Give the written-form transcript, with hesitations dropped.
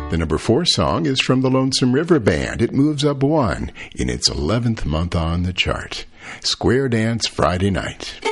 The number 4 song is from the Lonesome River Band. It moves up 1 in its 11th month on the chart. Square Dance Friday Night.